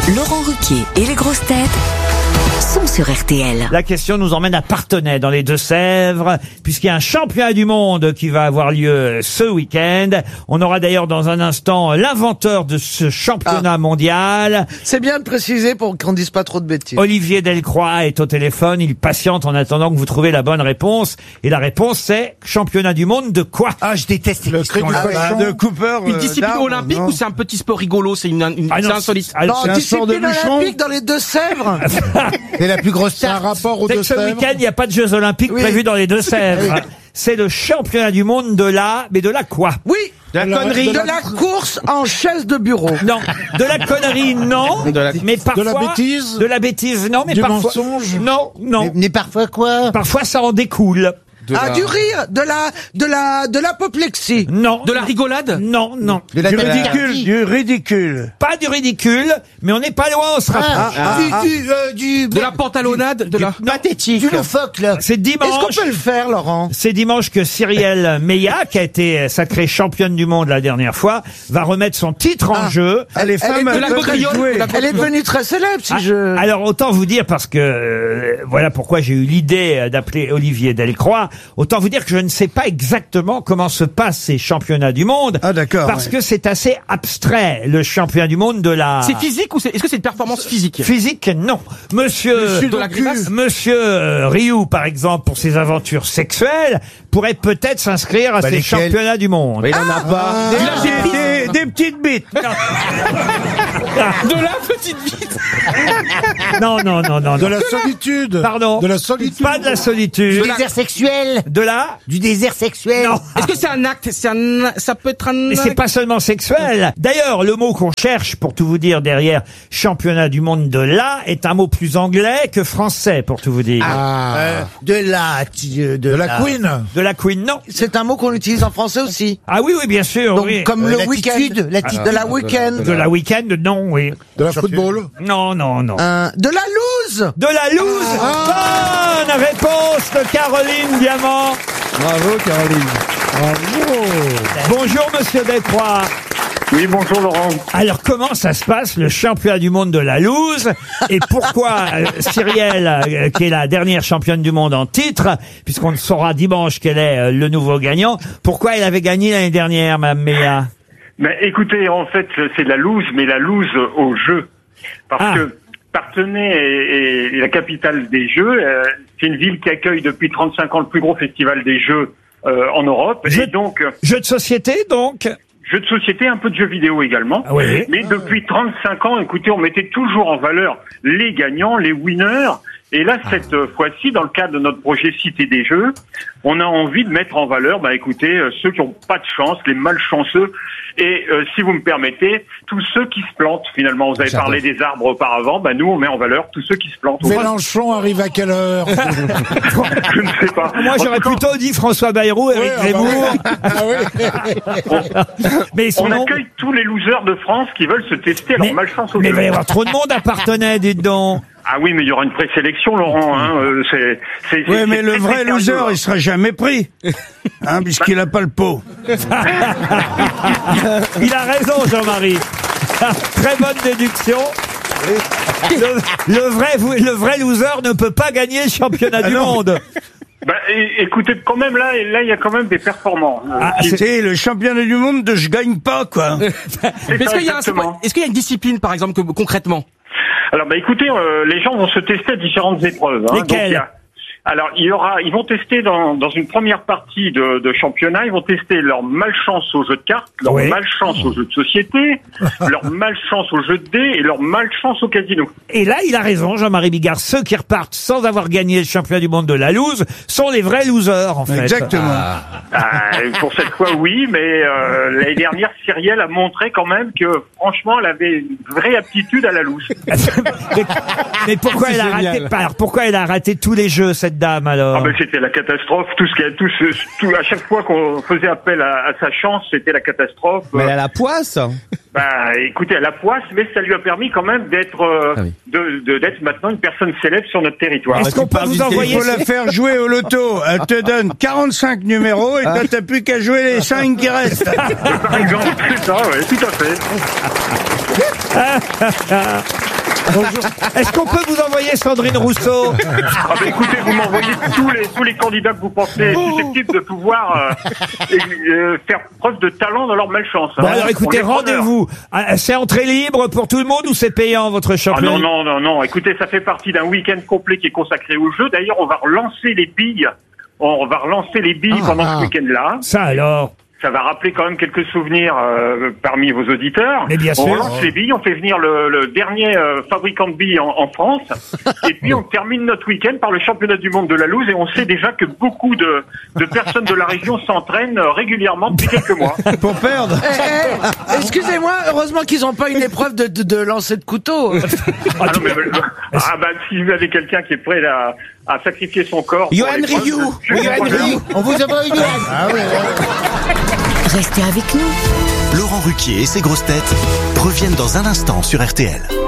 Laurent Ruquier et les grosses têtes sont sur RTL. La question nous emmène à Parthenay, dans les Deux-Sèvres, puisqu'il y a un championnat du monde qui va avoir lieu ce week-end. On aura d'ailleurs dans un instant l'inventeur de ce championnat mondial. C'est bien de préciser pour qu'on dise pas trop de bêtises. Olivier Delcroix est au téléphone. Il patiente en attendant que vous trouviez la bonne réponse. Et la réponse, c'est championnat du monde de quoi? Ah, je déteste ces questions-là. De Cooper. Une discipline olympique ou c'est un petit sport rigolo? C'est c'est insolite. Non, c'est un sport de discipline bûcheron. olympique dans les Deux-Sèvres. C'est la plus grosse C'est un tarte. rapport aux C'est que ce Deux-Sèvres. week-end, il n'y a pas de Jeux Olympiques prévus dans les Deux-Sèvres. C'est le championnat du monde de la... Mais de la quoi? Oui, De la connerie. de la course en chaise de bureau. Non. De la connerie, non. Mais parfois... De la bêtise. De la bêtise, non. Mais Du parfois... mensonge. Non, non. Mais parfois quoi? Parfois, ça en découle. Du rire, de l'apoplexie. Non. De la rigolade? Non, non. De la Du tachycardie. ridicule. Du ridicule. Pas du ridicule, mais on n'est pas loin, on se rapproche. De la pantalonnade? De la... Pathétique. Du loufoque, là. C'est Est-ce dimanche. qu'on peut le faire, Laurent? C'est dimanche que Cyrielle Meillat, qui a été sacrée championne du monde la dernière fois, va remettre son titre en jeu. Les femmes de la peuvent gaudriole, jouer. de la- Elle est devenue très célèbre, si je... Alors autant vous dire, parce que voilà pourquoi j'ai eu l'idée d'appeler Olivier Delcroix, autant vous dire que je ne sais pas exactement comment se passent ces championnats du monde. Ah, d'accord, Parce ouais. que c'est assez abstrait, le championnat du monde de la... C'est physique ou est-ce que c'est une performance physique? Physique, non. Monsieur, De la grimace? Monsieur Rioux, par exemple, pour ses aventures sexuelles, pourrait peut-être s'inscrire à ces lesquelles championnats du monde. Mais il en a pas. Des petites bites. De la petite bite? Non, non, non, non. De non. la solitude. Pardon. De la solitude. Pas de la solitude. Du désert sexuel. De la... Du désert sexuel. Non. Est-ce que c'est un acte? Ça peut être un Mais c'est acte? pas seulement sexuel. D'ailleurs, le mot qu'on cherche, pour tout vous dire, derrière championnat du monde de la, est un mot plus anglais que français, pour tout vous dire. De la... De la Queen. De la Queen, non. C'est un mot qu'on utilise en français aussi. Ah oui, oui, bien sûr, Donc, oui. comme le l'attitude, week-end. l'attitude. De la week-end. De la week-end, non, oui. De la football. Non, non, non. De la loose. De la loose. Bonne réponse de Caroline Diamant. Bravo, Caroline. Bravo. Bonjour, monsieur Delcroix. Oui, bonjour Laurent. Alors, comment ça se passe, le championnat du monde de la loose? Et pourquoi Cyrielle, qui est la dernière championne du monde en titre, puisqu'on saura dimanche quel est le nouveau gagnant, pourquoi elle avait gagné l'année dernière, Mme Meillat? Mais écoutez, en fait, c'est la loose, mais la loose au jeu. Parce que Parthenay est la capitale des Jeux. C'est une ville qui accueille depuis 35 ans le plus gros festival des Jeux en Europe. Et donc, Jeu de société, donc? jeux de société, un peu de jeux vidéo également. Ah oui. Mais depuis 35 ans, écoutez, on mettait toujours en valeur les gagnants, les winners. Et là, cette fois-ci, dans le cadre de notre projet Cité des Jeux, on a envie de mettre en valeur, écoutez, ceux qui n'ont pas de chance, les malchanceux, et si vous me permettez, tous ceux qui se plantent. Finalement, vous avez parlé des arbres auparavant, nous on met en valeur tous ceux qui se plantent. Mélenchon arrive à quelle heure? Je ne sais pas. Moi, j'aurais plutôt dit François Bayrou, Éric Zemmour. Mais ils sont On non- accueille tous les losers de France qui veulent se tester leur malchance au mais il jeu. va y avoir trop de monde à Parthenay, dites donc. Ah oui, mais il y aura une présélection, Laurent. Oui, mais le vrai loser, il sera jamais pris. Puisqu'il a pas le pot. Il a raison, Jean-Marie. Très bonne déduction. Le vrai loser ne peut pas gagner le championnat du monde. Écoutez, quand même là, il y a quand même des performants. C'est le championnat du monde de je gagne pas, quoi. Est-ce qu'il y a une discipline, par exemple, concrètement? Alors, écoutez, les gens vont se tester à différentes épreuves. Lesquelles? Alors, ils vont tester dans une première partie de championnat, ils vont tester leur malchance aux jeux de cartes, leur malchance aux jeux de société, leur malchance aux jeux de dés et leur malchance au casino. Et là, il a raison, Jean-Marie Bigard. Ceux qui repartent sans avoir gagné le championnat du monde de la loose sont les vrais losers, en fait. Exactement. Pour cette fois, oui, mais l'année dernière, Cyrielle a montré quand même que, franchement, elle avait une vraie aptitude à la loose. Mais pourquoi elle a raté, pourquoi elle a raté tous les jeux, cette dame, alors? C'était la catastrophe. À chaque fois qu'on faisait appel à sa chance, c'était la catastrophe. Mais elle a la poisse. Écoutez, elle a poisse, mais ça lui a permis quand même d'être d'être maintenant une personne célèbre sur notre territoire. Est-ce qu'on peut vous envoyer... Il faut la faire jouer au loto. Elle te donne 45 numéros et toi, t'as plus qu'à jouer les 5 qui restent. Par exemple, c'est ça, tout à fait. Est-ce qu'on peut vous envoyer Sandrine Rousseau? Ah bah écoutez, vous m'envoyez tous les candidats que vous pensez susceptibles de pouvoir faire preuve de talent dans leur malchance. Bon, alors écoutez, rendez-vous. C'est entrée libre pour tout le monde ou c'est payant votre championnat? Non. Écoutez, ça fait partie d'un week-end complet qui est consacré au jeu. D'ailleurs, on va relancer les billes. On va relancer les billes pendant ce week-end-là. Ça alors? Ça va rappeler quand même quelques souvenirs parmi vos auditeurs. Mais bien sûr. On relance les billes, on fait venir le dernier fabricant de billes en France. Et puis on termine notre week-end par le championnat du monde de la loose. Et on sait déjà que beaucoup de personnes de la région s'entraînent régulièrement depuis quelques mois. Pour perdre. Excusez-moi, heureusement qu'ils n'ont pas une épreuve de lancer de couteau. Si vous avez quelqu'un qui est prêt à sacrifier son corps... Johan Rioux. On vous envoie une Restez avec nous. Laurent Ruquier et ses grosses têtes reviennent dans un instant sur RTL.